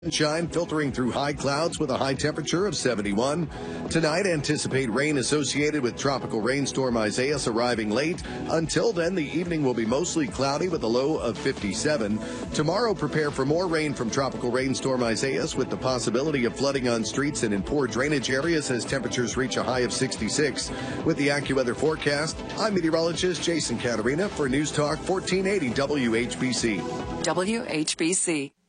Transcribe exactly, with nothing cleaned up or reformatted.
Sunshine filtering through high clouds with a high temperature of seventy-one. Tonight, anticipate rain associated with tropical rainstorm Isaias arriving late. Until then, the evening will be mostly cloudy with a low of fifty-seven. Tomorrow, prepare for more rain from tropical rainstorm Isaias with the possibility of flooding on streets and in poor drainage areas as temperatures reach a high of sixty-six. With the AccuWeather forecast, I'm meteorologist Jason Caterina for News Talk fourteen eighty W H B C. W H B C.